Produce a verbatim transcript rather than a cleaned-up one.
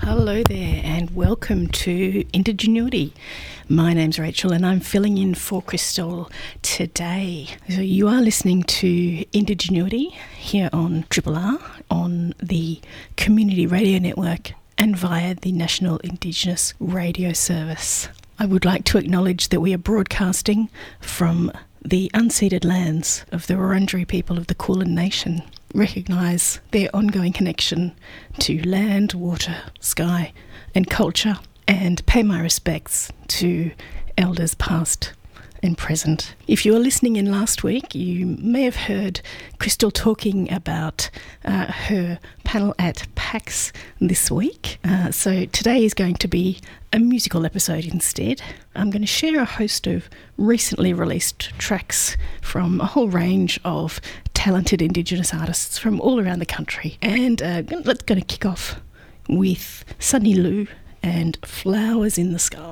Hello there and welcome to Indigenuity. My name's Rachel and I'm filling in for Crystal today. So you are listening to Indigenuity here on Triple R on the Community Radio Network and via the National Indigenous Radio Service. I would like to acknowledge that we are broadcasting from the unceded lands of the Wurundjeri people of the Kulin Nation. Recognise their ongoing connection to land, water, sky and culture, and pay my respects to elders past and present. If you were listening in last week, you may have heard Crystal talking about uh, her panel at PAX this week. Uh, so today is going to be a musical episode instead. I'm going to share a host of recently released tracks from a whole range of talented Indigenous artists from all around the country. And uh, let's going to kick off with Sunny Lou and Flowers in the Sky.